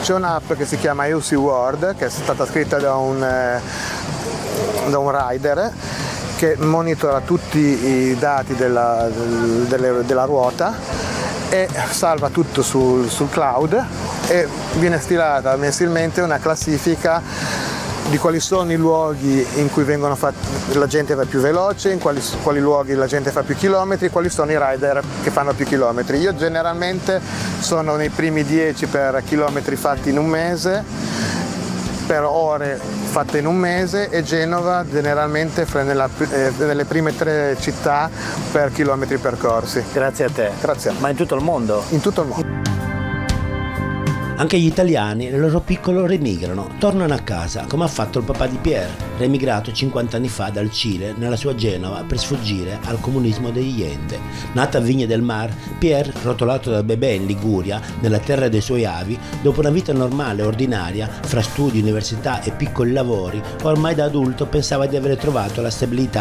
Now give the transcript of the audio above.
C'è un'app che si chiama UC World, che è stata scritta da un rider che monitora tutti i dati della ruota e salva tutto sul cloud, e viene stilata mensilmente una classifica di quali sono i luoghi in cui la gente va più veloce, in quali luoghi la gente fa più chilometri, quali sono i rider che fanno più chilometri. Io generalmente sono nei primi 10 per chilometri fatti in un mese, per ore fatte in un mese, e Genova generalmente nelle prime 3 città per chilometri percorsi. Grazie a te. Grazie a te. Ma in tutto il mondo? In tutto il mondo. Anche gli italiani nel loro piccolo remigrano, tornano a casa, come ha fatto il papà di Pierre, remigrato 50 anni fa dal Cile nella sua Genova per sfuggire al comunismo degli Ende. Nato a Vigne del Mar, Pierre, rotolato da bebè in Liguria, nella terra dei suoi avi, dopo una vita normale, ordinaria, fra studi, università e piccoli lavori, ormai da adulto pensava di aver trovato la stabilità